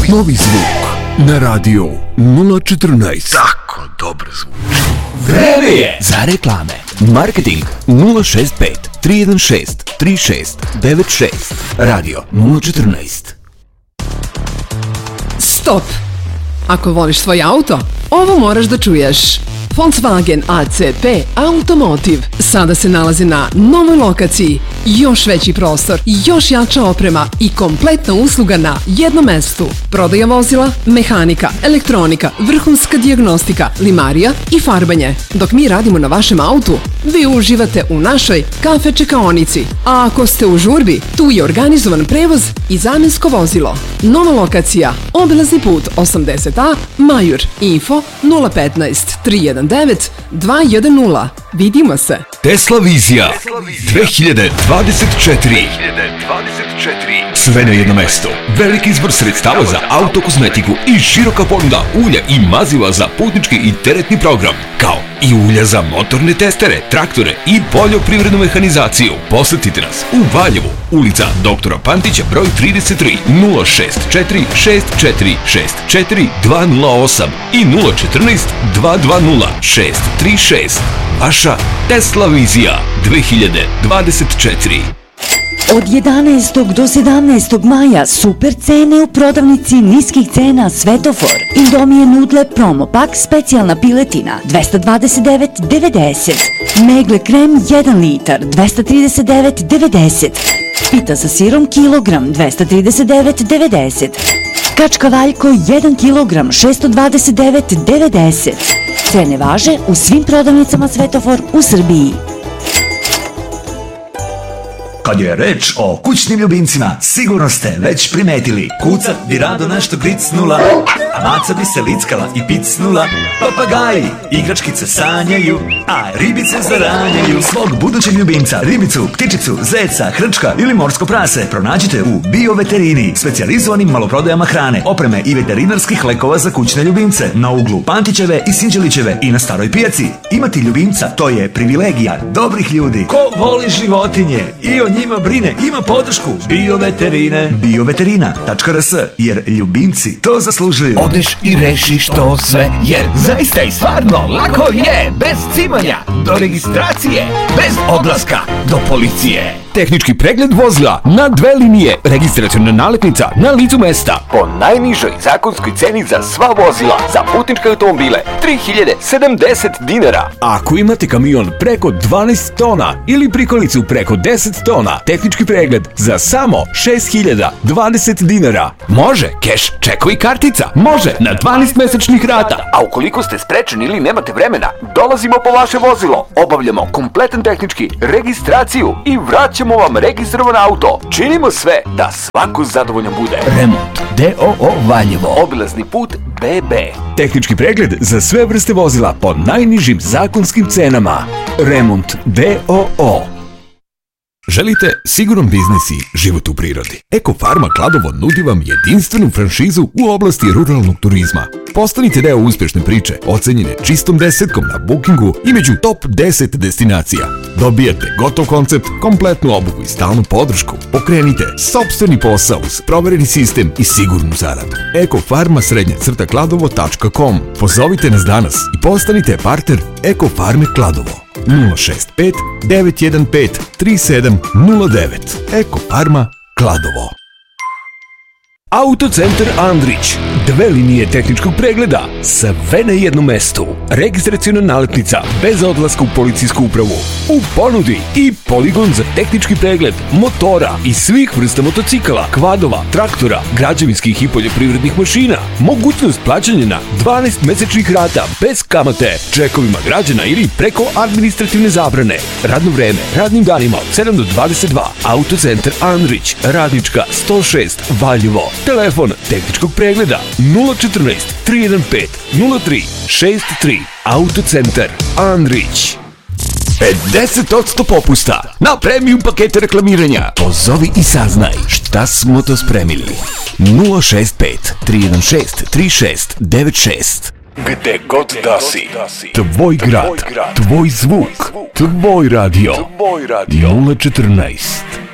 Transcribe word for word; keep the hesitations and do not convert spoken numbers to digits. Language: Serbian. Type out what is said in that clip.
Novi, novi zvuk na radio nula četrnaest. Tako dobro zvuči. Vreme je za reklame. Marketing nula šest pet tri jedan šest tri šest devet šest. Radio nula četrnaest. Stop! Ako voliš svoj auto, ovo moraš da čuješ. Volkswagen A C P Automotive sada se nalazi na novoj lokaciji. Još veći prostor, još jača oprema i kompletna usluga na jednom mestu. Prodaja vozila, mehanika, elektronika, vrhunska dijagnostika, limarija i farbanje. Dok mi radimo na vašem autu, vi uživate u našoj kafe čekaonici. A ako ste u žurbi, tu je organizovan prevoz i zamjensko vozilo. Nova lokacija, obilazni put osamdeset A, Majur. Info nula petnaest tri jedan devet dva jedan nula. Vidimo se. Tesla Vizija dve hiljade dvadeset četiri. Sve na jedno mesto. Veliki izbor sredstava za autokozmetiku i široka ponuda ulja i maziva za putnički i teretni program, kao i ulja za motorne testere, traktore i poljoprivrednu mehanizaciju. Posetite nas u Valjevu, ulica doktora Pantića broj trideset tri, nula šest četiri šest četiri šest četiri dva nula osam i nula četrnaest dva dva nula šest tri šest. Vaša Tesla Vizija dve hiljade dvadeset četiri. Od jedanaestog do sedamnaestog maja super cene u prodavnici niskih cena Svetofor. Indomije nudle promo pak specijalna piletina dvesta dvadeset devet devedeset. Megle krem jedan litar dvesta trideset devet devedeset. Pita sa sirom kilogram dvesta trideset devet devedeset. Kačka valjko jedan kilogram šesto dvadeset devet devedeset. Cene važe u svim prodavnicama Svetofor u Srbiji. Kad je reč o kućnim ljubimcima, sigurno ste već primetili. Kuca bi rado nešto gricnula, a maca bi se lickala i picnula. Papagaji igračkice sanjaju, a ribice zaranjaju. Svog budućeg ljubimca, ribicu, ptičicu, zeca, hrčka ili morsko prase pronađite u Bioveterini, specijalizovanim maloprodajama hrane, opreme i veterinarskih lekova za kućne ljubimce na uglu Pantićeve i Sinđelićeve i na Staroj pijaci. Imati ljubimca, to je privilegija dobrih ljudi. Ko voli životinje i o njima brine, ima podršku Bioveterine. Bioveterina tačka r s, jer ljubimci to zaslužuju. Odeš i rešiš to sve, jer zaista i stvarno lako je, bez cimanja, do registracije, bez odlaska do policije. Tehnički pregled vozila na dve linije, registraciona nalepnica na licu mesta, po najnižoj zakonskoj ceni za sva vozila, za putničke automobile tri hiljade sedamdeset dinara. Ako imate kamion preko dvanaest tona ili prikolicu preko deset tona, tehnički pregled za samo šest hiljada dvadeset dinara. Može keš, čekovi i kartica, može na dvanaest mesečnih rata. A ukoliko ste sprečeni ili nemate vremena, dolazimo po vaše vozilo, obavljamo kompletan tehnički, registraciju i vraćamo vam registrovan auto. Činimo sve da svako zadovoljan bude. Remont D O O Valjevo, obilazni put B B. Tehnički pregled za sve vrste vozila po najnižim zakonskim cenama. Remont D O O. Želite siguran biznis i život u prirodi? Ekofarma Kladovo nudi vam jedinstvenu franšizu u oblasti ruralnog turizma. Postanite deo uspješne priče, ocenjene čistom desetkom na Bookingu i među top deset destinacija. Dobijate gotov koncept, kompletnu obuku i stalnu podršku. Pokrenite sopstveni posao uz provereni sistem i sigurnu zaradu. ekofarma srednja crta kladovo tačka com. Pozovite nas danas i postanite partner Ekofarme Kladovo. nula šest pet devet jedan pet tri sedam nula devet. Ekofarma Kladovo. Autocentar Andrić. Dve linije tehničkog pregleda, sve na jednom mestu. Registraciona nalepnica bez odlaska u policijsku upravu. U ponudi i poligon za tehnički pregled motora i svih vrsta motocikala, kvadova, traktora, građevinskih i poljoprivrednih mašina. Mogućnost plaćanja na dvanaest mesečnih rata bez kamate, čekovima građana ili preko administrativne zabrane. Radno vreme, radnim danima od sedam do dvadeset dva. Autocentar Andrić, Radnička sto šest, Valjevo. Telefon tehničkog pregleda nula četrnaest tri jedan pet nula tri šest tri. Autocentar Andrić. pedeset posto popusta na premium pakete reklamiranja. Pozovi i saznaj šta smo to spremili. nula šest pet tri jedan šest tri šest devet šest. Gde god da si, tvoj grad, tvoj zvuk, tvoj radio, nula četrnaest.